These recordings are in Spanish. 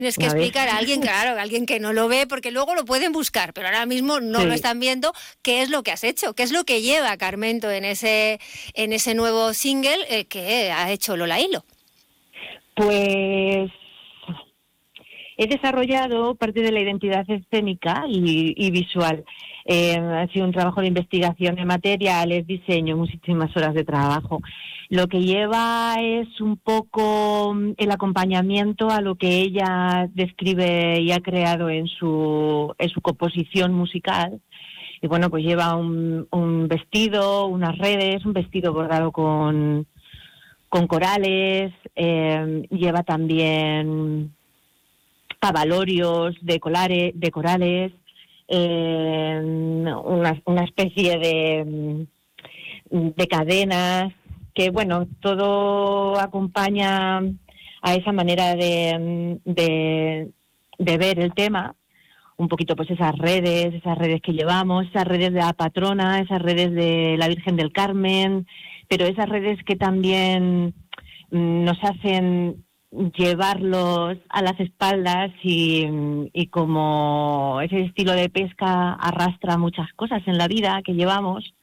Tienes que explicar a alguien, claro, a alguien que no lo ve, porque luego lo pueden buscar, pero ahora mismo no lo están viendo. ¿Qué es lo que has hecho? ¿Qué es lo que lleva Carmento en ese nuevo single que ha hecho Lola Hilo? Pues he desarrollado parte de la identidad escénica y visual. Ha sido un trabajo de investigación de materiales, diseño, muchísimas horas de trabajo. Lo que lleva es un poco el acompañamiento a lo que ella describe y ha creado en su composición musical. Y bueno, pues lleva un vestido, unas redes, un vestido bordado con corales, lleva también pavalorios de corales, una especie de cadenas, que bueno, todo acompaña a esa manera de ver el tema, un poquito pues esas redes que llevamos, esas redes de la patrona, esas redes de la Virgen del Carmen, pero esas redes que también nos hacen llevarlos a las espaldas y como ese estilo de pesca arrastra muchas cosas en la vida que llevamos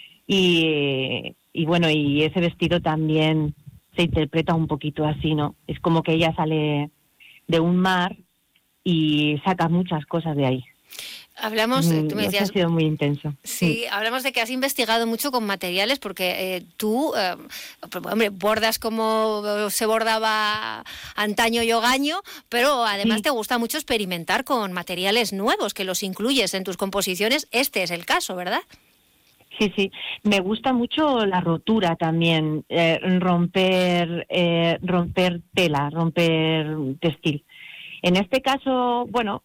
y bueno, y ese vestido también se interpreta un poquito así, ¿no? Es como que ella sale de un mar y saca muchas cosas de ahí. Hablamos, tú me decías, ha sido muy intenso. Sí, hablamos de que has investigado mucho con materiales porque tú, hombre, bordas como se bordaba antaño y hogaño, pero además te gusta mucho experimentar con materiales nuevos, que los incluyes en tus composiciones. Este es el caso, ¿verdad? Sí, me gusta mucho la rotura también, romper tela, romper textil. En este caso, bueno,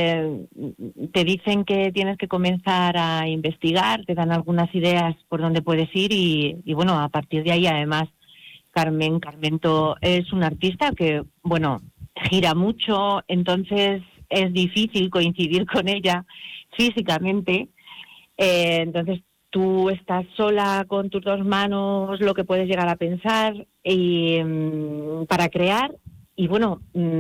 te dicen que tienes que comenzar a investigar, te dan algunas ideas por dónde puedes ir y bueno, a partir de ahí además Carmento es un artista que, bueno, gira mucho, entonces es difícil coincidir con ella físicamente, entonces tú estás sola con tus dos manos, lo que puedes llegar a pensar y para crear y bueno,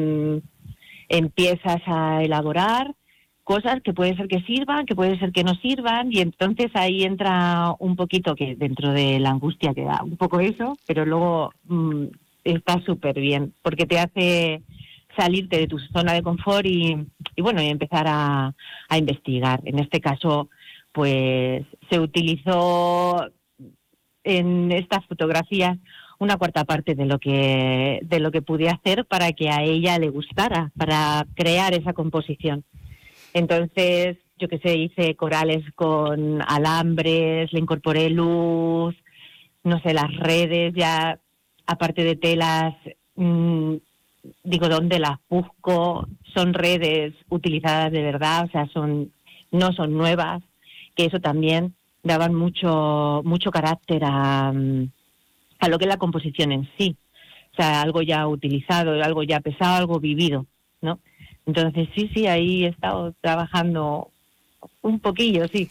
empiezas a elaborar cosas que puede ser que sirvan, que puede ser que no sirvan, y entonces ahí entra un poquito, que dentro de la angustia te da un poco eso, pero luego está súper bien, porque te hace salirte de tu zona de confort y bueno, y empezar a investigar. En este caso, pues se utilizó en estas fotografías una cuarta parte de lo que pude hacer para que a ella le gustara, para crear esa composición. Entonces, yo qué sé, hice corales con alambres, le incorporé luz, no sé, las redes ya, aparte de telas, digo, ¿dónde las busco? Son redes utilizadas de verdad, o sea, no son nuevas, que eso también daban mucho carácter a lo que es la composición en sí. O sea, algo ya utilizado, algo ya pesado, algo vivido, ¿no? Entonces, sí, ahí he estado trabajando un poquillo, sí.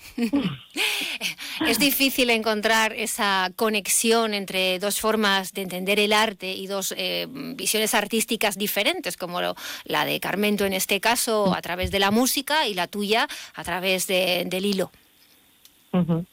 Es difícil encontrar esa conexión entre dos formas de entender el arte y dos visiones artísticas diferentes, como la de Carmento en este caso a través de la música y la tuya a través del hilo. Uh-huh.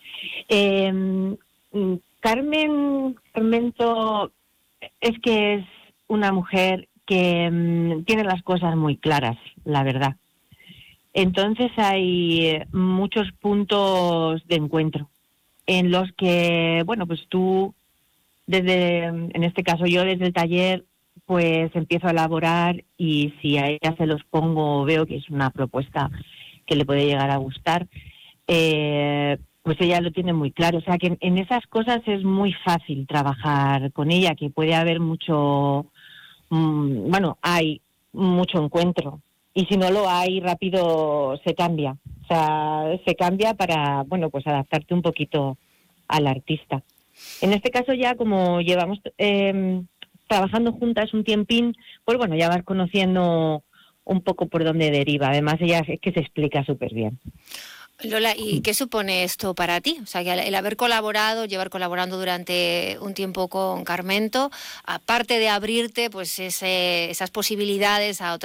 Carmento es que es una mujer que tiene las cosas muy claras, la verdad. Entonces hay muchos puntos de encuentro en los que, bueno, pues tú, en este caso yo desde el taller, pues empiezo a elaborar y si a ella se los pongo, veo que es una propuesta que le puede llegar a gustar, pues ella lo tiene muy claro. O sea que en esas cosas es muy fácil trabajar con ella, que puede haber hay mucho encuentro. Y si no lo hay, rápido se cambia. O sea, se cambia para, bueno, pues adaptarte un poquito al artista. En este caso ya como llevamos trabajando juntas un tiempín, pues bueno, ya vas conociendo un poco por dónde deriva. Además ella es que se explica súper bien. Lola, ¿y qué supone esto para ti? O sea, que el haber llevar colaborando durante un tiempo con Carmento, aparte de abrirte pues esas posibilidades a otras